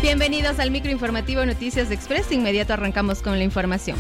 Bienvenidos al microinformativo Noticias Express. De inmediato arrancamos con la información.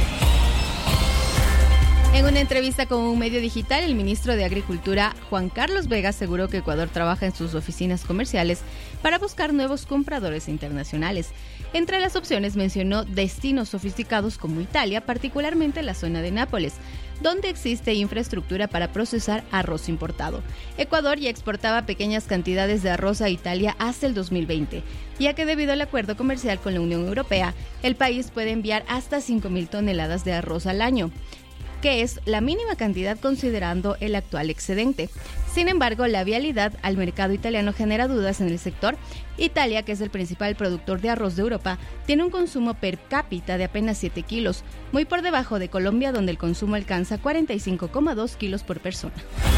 En una entrevista con un medio digital, el ministro de Agricultura, Juan Carlos Vega, aseguró que Ecuador trabaja en sus oficinas comerciales para buscar nuevos compradores internacionales. Entre las opciones mencionó destinos sofisticados como Italia, particularmente la zona de Nápoles, donde existe infraestructura para procesar arroz importado. Ecuador ya exportaba pequeñas cantidades de arroz a Italia hasta el 2020, ya que debido al acuerdo comercial con la Unión Europea, el país puede enviar hasta 5.000 toneladas de arroz al año, que es la mínima cantidad considerando el actual excedente. Sin embargo, la vialidad al mercado italiano genera dudas en el sector. Italia, que es el principal productor de arroz de Europa, tiene un consumo per cápita de apenas 7 kilos, muy por debajo de Colombia, donde el consumo alcanza 45,2 kilos por persona.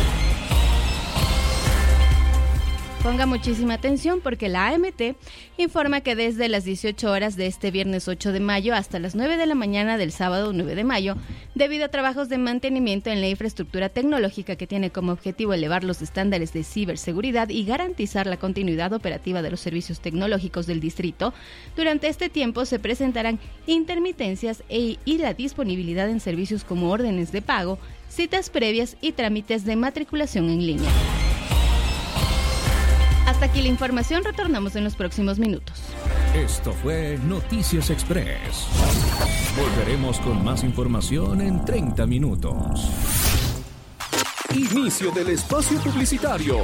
Ponga muchísima atención porque la AMT informa que desde las 18 horas de este viernes 8 de mayo hasta las 9 de la mañana del sábado 9 de mayo, debido a trabajos de mantenimiento en la infraestructura tecnológica que tiene como objetivo elevar los estándares de ciberseguridad y garantizar la continuidad operativa de los servicios tecnológicos del distrito, durante este tiempo se presentarán intermitencias y la disponibilidad en servicios como órdenes de pago, citas previas y trámites de matriculación en línea. Hasta aquí la información, retornamos en los próximos minutos. Esto fue Noticias Express. Volveremos con más información en 30 minutos. Inicio del espacio publicitario.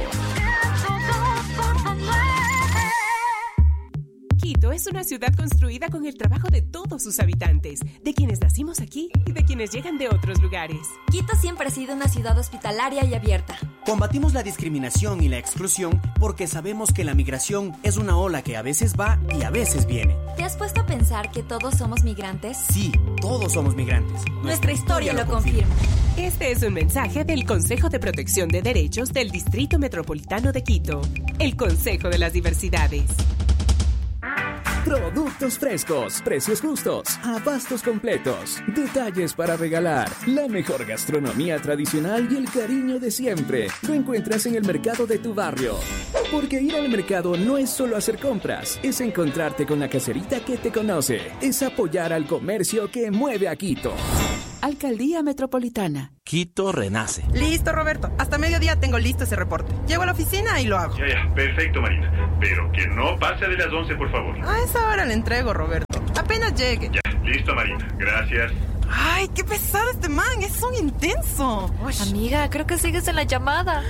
Quito es una ciudad construida con el trabajo de todos sus habitantes, de quienes nacimos aquí y de quienes llegan de otros lugares. Quito siempre ha sido una ciudad hospitalaria y abierta. Combatimos la discriminación y la exclusión porque sabemos que la migración es una ola que a veces va y a veces viene. ¿Te has puesto a pensar que todos somos migrantes? Sí, todos somos migrantes. Nuestra historia lo confirma. Este es un mensaje del Consejo de Protección de Derechos del Distrito Metropolitano de Quito, el Consejo de las Diversidades. Productos frescos, precios justos, abastos completos, detalles para regalar, la mejor gastronomía tradicional y el cariño de siempre. Lo encuentras en el mercado de tu barrio. Porque ir al mercado no es solo hacer compras, es encontrarte con la caserita que te conoce, es apoyar al comercio que mueve a Quito. Alcaldía Metropolitana. Quito renace. Listo, Roberto. Hasta mediodía tengo listo ese reporte. Llego a la oficina y lo hago. Ya. Perfecto, Marina. Pero que no pase de las 11, por favor. A esa hora le entrego, Roberto. Apenas llegue. Ya, listo, Marina. Gracias. Ay, qué pesado este man. Es un intenso. Uy. Amiga, creo que sigues en la llamada.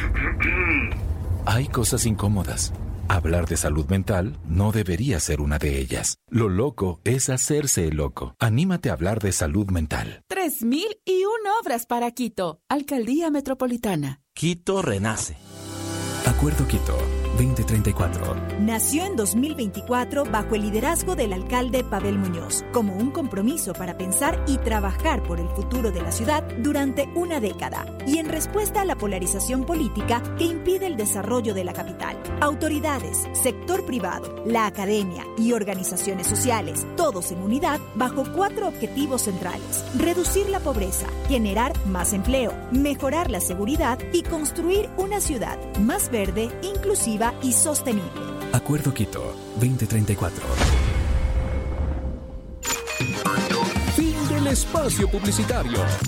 Hay cosas incómodas. Hablar de salud mental no debería ser una de ellas. Lo loco es hacerse el loco. Anímate a hablar de salud mental. 3.001 obras para Quito. Alcaldía Metropolitana. Quito renace. Acuerdo Quito 2034. Nació en 2024 bajo el liderazgo del alcalde Pavel Muñoz, como un compromiso para pensar y trabajar por el futuro de la ciudad durante una década, y en respuesta a la polarización política que impide el desarrollo de la capital. Autoridades, sector privado, la academia y organizaciones sociales, todos en unidad bajo 4 objetivos centrales: reducir la pobreza, generar más empleo, mejorar la seguridad y construir una ciudad más verde, inclusiva y sostenible. Acuerdo Quito 2034. Fin del espacio publicitario.